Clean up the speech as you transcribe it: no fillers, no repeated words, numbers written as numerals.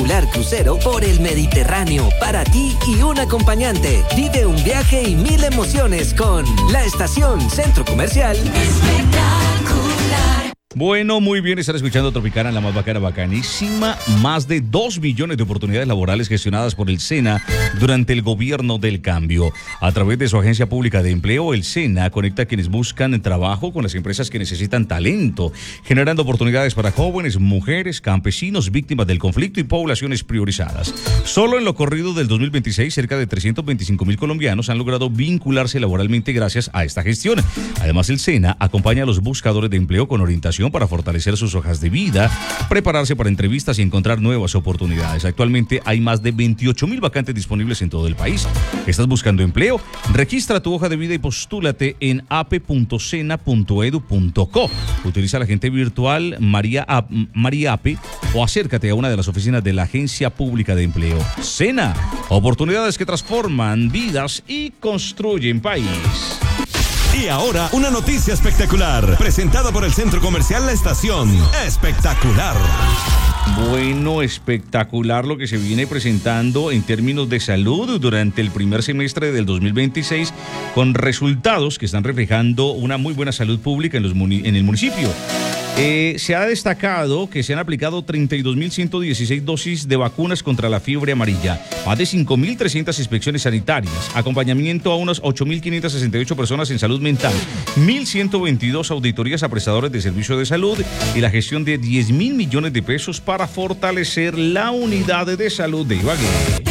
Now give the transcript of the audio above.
espectacular crucero por el Mediterráneo para ti y un acompañante. Vive un viaje y 1000 emociones con La Estación Centro Comercial Espectacular. Bueno, muy bien, estar escuchando Tropicana, la más bacana, bacanísima. Más de 2 millones de oportunidades laborales gestionadas por el SENA durante el gobierno del cambio. A través de su agencia pública de empleo, el SENA conecta a quienes buscan trabajo con las empresas que necesitan talento, generando oportunidades para jóvenes, mujeres, campesinos, víctimas del conflicto y poblaciones priorizadas. Solo en lo corrido del 2026, cerca de 325,000 colombianos han logrado vincularse laboralmente gracias a esta gestión. Además, el SENA acompaña a los buscadores de empleo con orientación para fortalecer sus hojas de vida, prepararse para entrevistas y encontrar nuevas oportunidades. Actualmente hay más de 28,000 vacantes disponibles en todo el país. ¿Estás buscando empleo? Registra tu hoja de vida y postúlate en ape.sena.edu.co. Utiliza la agente virtual María Ape o acércate a una de las oficinas de la Agencia Pública de Empleo. SENA, oportunidades que transforman vidas y construyen país. Y ahora, una noticia espectacular, presentada por el Centro Comercial La Estación. Espectacular. Bueno, espectacular lo que se viene presentando en términos de salud durante el primer semestre del 2026, con resultados que están reflejando una muy buena salud pública en el municipio. Se ha destacado que se han aplicado 32.116 dosis de vacunas contra la fiebre amarilla, más de 5.300 inspecciones sanitarias, acompañamiento a unas 8.568 personas en salud mental, 1.122 auditorías a prestadores de servicios de salud y la gestión de 10.000 millones de pesos para fortalecer la unidad de salud de Ibagué.